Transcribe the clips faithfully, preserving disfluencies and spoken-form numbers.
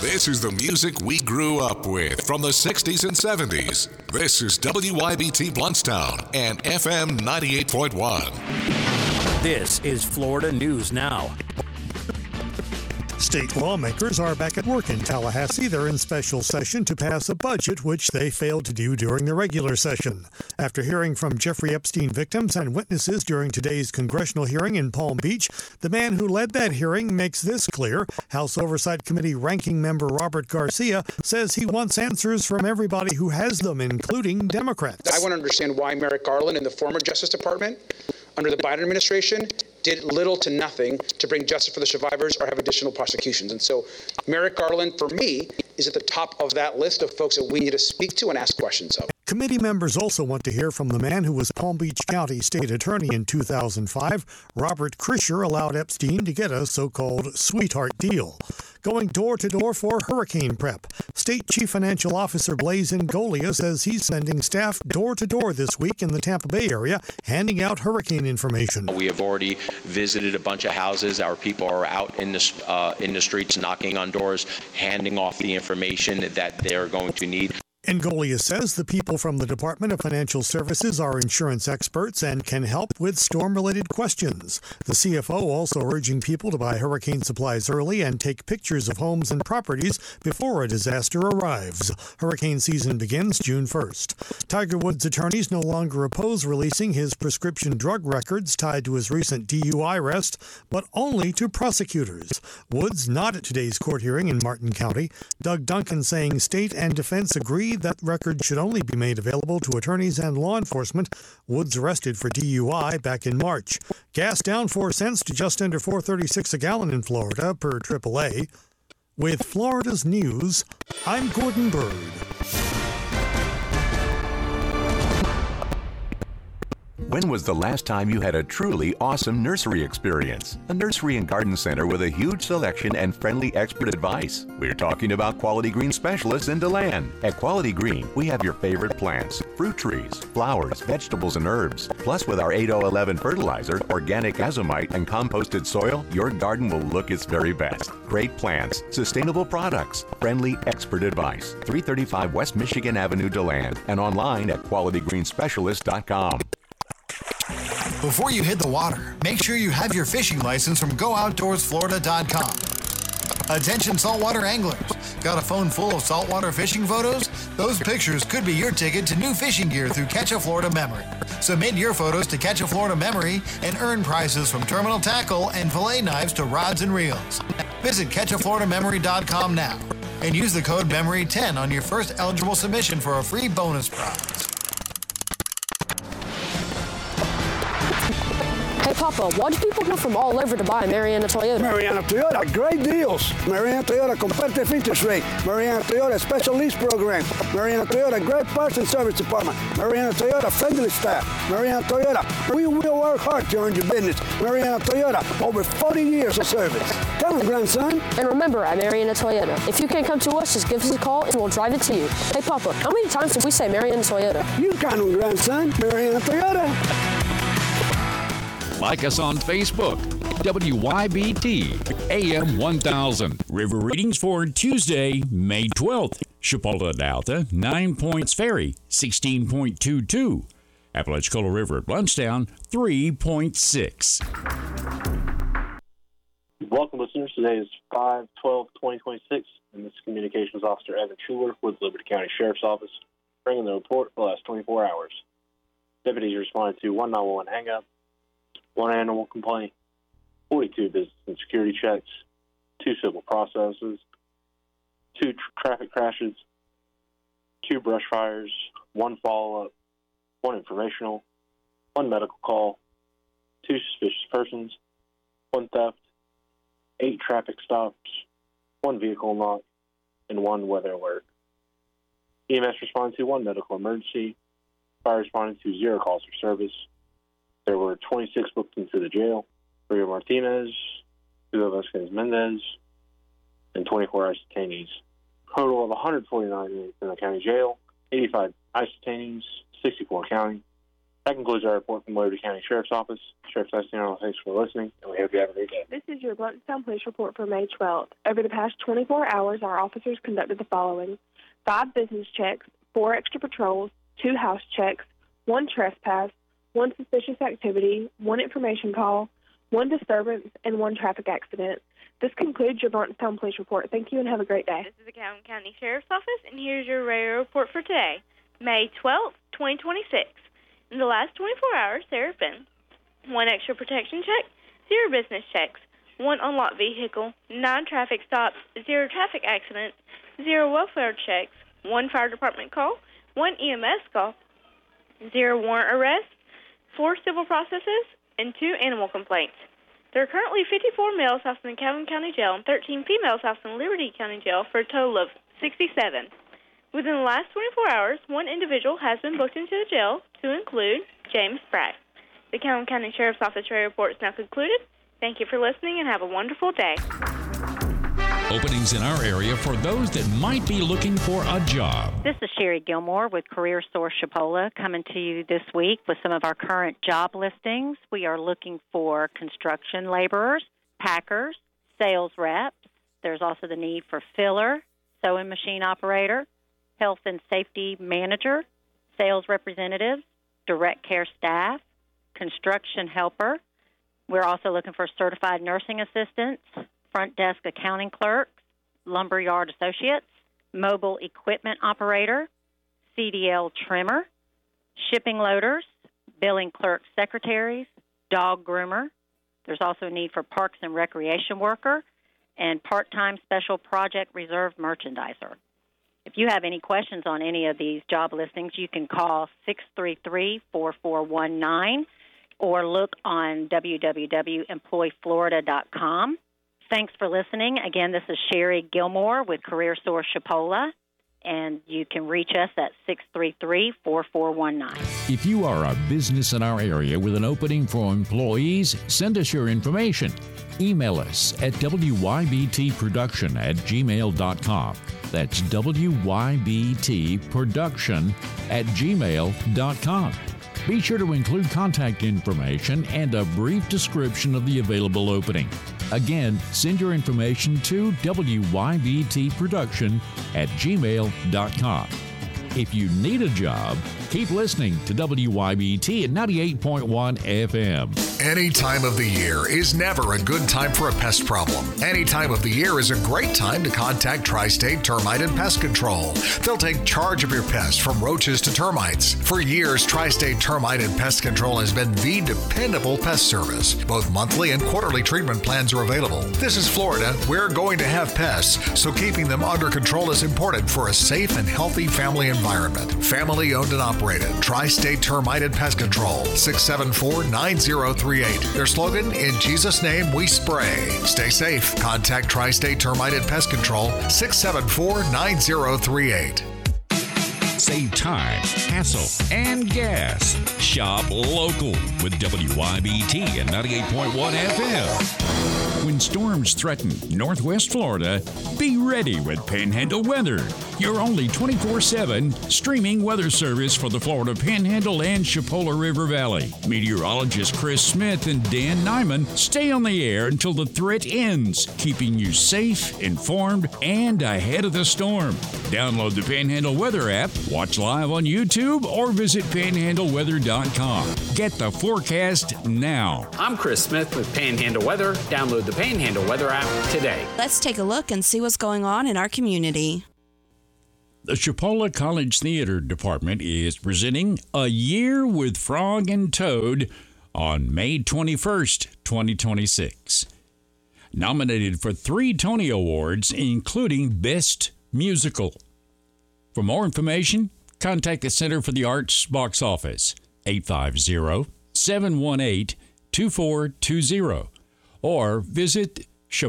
This is the music we grew up with from the sixties and seventies. This is W Y B T Bluntstown and F M ninety-eight point one. This is Florida News Now. State lawmakers are back at work in Tallahassee. They're in special session to pass a budget, which they failed to do during the regular session. After hearing from Jeffrey Epstein victims and witnesses during today's congressional hearing in Palm Beach, the man who led that hearing makes this clear. House Oversight Committee ranking member Robert Garcia says he wants answers from everybody who has them, including Democrats. I want to understand why Merrick Garland in the former Justice Department, under the Biden administration, did little to nothing to bring justice for the survivors or have additional prosecutions. And so Merrick Garland, for me, is at the top of that list of folks that we need to speak to and ask questions of. Committee members also want to hear from the man who was Palm Beach County State Attorney in two thousand five. Robert Krischer allowed Epstein to get a so-called sweetheart deal. Going door-to-door for hurricane prep. State Chief Financial Officer Blaise Ngolia says he's sending staff door-to-door this week in the Tampa Bay area, handing out hurricane information. We have already visited a bunch of houses. Our people are out in the, uh, in the streets knocking on doors, handing off the information that they're going to need. Ngolia says the people from the Department of Financial Services are insurance experts and can help with storm-related questions. The C F O also urging people to buy hurricane supplies early and take pictures of homes and properties before a disaster arrives. Hurricane season begins June first. Tiger Woods' attorneys no longer oppose releasing his prescription drug records tied to his recent D U I arrest, but only to prosecutors. Woods not at today's court hearing in Martin County. Doug Duncan saying state and defense agree that record should only be made available to attorneys and law enforcement. Woods arrested for D U I back in March. Gas down four cents to just under four thirty-six a gallon in Florida per triple A. With Florida's news, I'm Gordon Bird. When was the last time you had a truly awesome nursery experience? A nursery and garden center with a huge selection and friendly expert advice. We're talking about Quality Green specialists in DeLand. At Quality Green, we have your favorite plants, fruit trees, flowers, vegetables, and herbs. Plus, with our eight oh eleven fertilizer, organic azomite, and composted soil, your garden will look its very best. Great plants, sustainable products, friendly expert advice. three thirty-five West Michigan Avenue, DeLand, and online at quality green specialist dot com. Before you hit the water, make sure you have your fishing license from go outdoors florida dot com. Attention saltwater anglers. Got a phone full of saltwater fishing photos? Those pictures could be your ticket to new fishing gear through Catch a Florida Memory. Submit your photos to Catch a Florida Memory and earn prizes from terminal tackle and fillet knives to rods and reels. Visit catch a florida memory dot com now and use the code memory ten on your first eligible submission for a free bonus prize. Hey, Papa, why do people come from all over to buy Mariana Toyota? Mariana Toyota, great deals. Mariana Toyota, competitive interest rate. Mariana Toyota, special lease program. Mariana Toyota, great parts and service department. Mariana Toyota, friendly staff. Mariana Toyota, we will work hard to earn your business. Mariana Toyota, over forty years of service. Come on, grandson. And remember, at Mariana Toyota, if you can't come to us, just give us a call and we'll drive it to you. Hey, Papa, how many times did we say Mariana Toyota? You count on, grandson. Mariana Toyota. Like us on Facebook, W Y B T, A M one thousand. River readings for Tuesday, May twelfth. Chapala Delta, nine points Ferry, sixteen point two two. Apalachicola River at Bluntstown, three point six. Welcome, listeners. Today is five twelve twenty twenty-six, and this is Communications Officer Evan Schuler with Liberty County Sheriff's Office, bringing the report for the last twenty-four hours. Deputies responded to one nine one one hang-up, one animal complaint, forty-two business and security checks, two civil processes, two tr- traffic crashes, two brush fires, one follow-up, one informational, one medical call, two suspicious persons, one theft, eight traffic stops, one vehicle knock, and one weather alert. E M S responded to one medical emergency, fire responded to zero calls for service. There were twenty-six booked into the jail, Rio Martinez, two of Vasquez Mendez, and twenty-four ICE detainees. Total of one hundred forty-nine in the county jail, eighty-five ICE detainees, sixty-four county, That concludes our report from Liberty County Sheriff's Office. Sheriff Sestino, thanks for listening, and we hope you have a great day. This is your Blountstown Police Report for May twelfth. Over the past twenty-four hours, our officers conducted the following: five business checks, four extra patrols, two house checks, one trespass, one suspicious activity, one information call, one disturbance, and one traffic accident. This concludes your Blountstown Police Report. Thank you and have a great day. This is the Calhoun County Sheriff's Office, and here's your radio report for today, May twelfth, twenty twenty-six. In the last twenty-four hours, there have been one extra protection check, zero business checks, one unlocked vehicle, nine traffic stops, zero traffic accidents, zero welfare checks, one fire department call, one E M S call, zero warrant arrests, four civil processes, and two animal complaints. There are currently fifty-four males housed in the Calhoun County Jail and thirteen females housed in Liberty County Jail for a total of sixty-seven. Within the last twenty-four hours, one individual has been booked into the jail, to include James Spratt. The Calhoun County Sheriff's Office radio report is now concluded. Thank you for listening and have a wonderful day. Openings in our area for those that might be looking for a job. This is Sherry Gilmore with Career Source Chipola coming to you this week with some of our current job listings. We are looking for construction laborers, packers, sales reps. There's also the need for filler, sewing machine operator, health and safety manager, sales representatives, direct care staff, construction helper. We're also looking for certified nursing assistants, front desk accounting clerks, lumberyard associates, mobile equipment operator, C D L trimmer, shipping loaders, billing clerk secretaries, dog groomer. There's also a need for parks and recreation worker and part-time special project reserve merchandiser. If you have any questions on any of these job listings, you can call six three three, four four one nine or look on w w w dot employ florida dot com. Thanks for listening. Again, this is Sherry Gilmore with Career Source Chipola, and you can reach us at six three three, four four one nine. If you are a business in our area with an opening for employees, send us your information. Email us at w y b t production at gmail dot com. That's w y b t production at gmail dot com. Be sure to include contact information and a brief description of the available opening. Again, send your information to w y b t production at gmail dot com. If you need a job, keep listening to W Y B T at ninety-eight point one F M. Any time of the year is never a good time for a pest problem. Any time of the year is a great time to contact Tri-State Termite and Pest Control. They'll take charge of your pests from roaches to termites. For years, Tri-State Termite and Pest Control has been the dependable pest service. Both monthly and quarterly treatment plans are available. This is Florida. We're going to have pests, so keeping them under control is important for a safe and healthy family environment. Family owned and operated. Tri-State Termite and Pest Control. six seven four, nine zero three eight. Their slogan, in Jesus' name we spray. Stay safe. Contact Tri-State Termite and Pest Control. six seven four, nine zero three eight. Save time, hassle, and gas. Shop local with W Y B T and ninety-eight point one F M. When storms threaten Northwest Florida, be ready with Panhandle Weather, your only twenty-four seven streaming weather service for the Florida Panhandle and Chipola River Valley. Meteorologist Chris Smith and Dan Nyman stay on the air until the threat ends, keeping you safe, informed, and ahead of the storm. Download the Panhandle Weather app, watch live on YouTube, or visit panhandle weather dot com. Get the forecast now. I'm Chris Smith with Panhandle Weather. Download the Panhandle Weather app today. Let's take a look and see what's going on in our community. The Chipola College Theater Department is presenting A Year with Frog and Toad on May twenty-first, twenty twenty-six. Nominated for three Tony Awards, including Best Musical. For more information, contact the Center for the Arts box office, eight five zero, seven one eight, two four two zero, or visit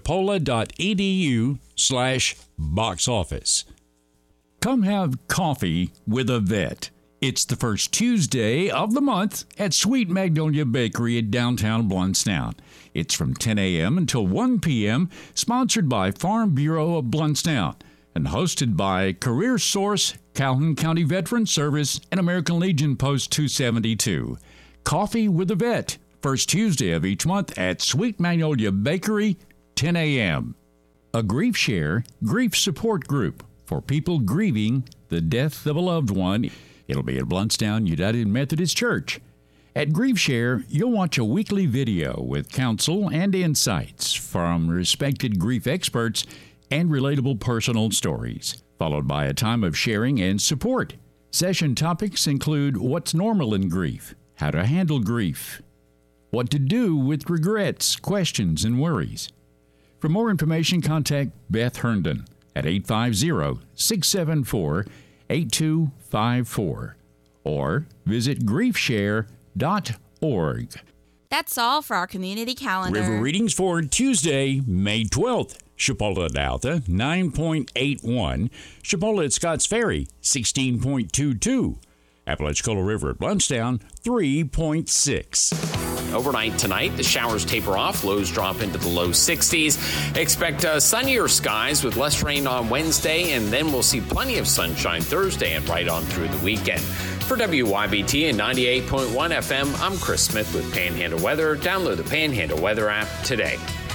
chipola.edu slash box office. Come have coffee with a vet. It's the first Tuesday of the month at Sweet Magnolia Bakery at downtown Blountstown. It's from ten a.m. until one p.m., sponsored by Farm Bureau of Blountstown. and hosted by Career Source, Calhoun County Veteran Service, and American Legion Post two seventy-two. Coffee with a Vet, first Tuesday of each month at Sweet Magnolia Bakery, ten a.m. A Grief Share Grief Support Group for people grieving the death of a loved one. It'll be at Blountstown United Methodist Church. At Grief Share, you'll watch a weekly video with counsel and insights from respected grief experts and relatable personal stories, followed by a time of sharing and support. Session topics include what's normal in grief, how to handle grief, what to do with regrets, questions, and worries. For more information, contact Beth Herndon at eight five zero, six seven four, eight two five four or visit grief share dot org. That's all for our community calendar. River readings for Tuesday, May twelfth. Chipola at Alta, nine point eight one. Chipola at Scotts Ferry, sixteen point two two. Apalachicola River at Blountstown, three point six. Overnight tonight, the showers taper off. Lows drop into the low sixties. Expect uh, sunnier skies with less rain on Wednesday, and then we'll see plenty of sunshine Thursday and right on through the weekend. For W Y B T and ninety-eight point one F M, I'm Chris Smith with Panhandle Weather. Download the Panhandle Weather app today.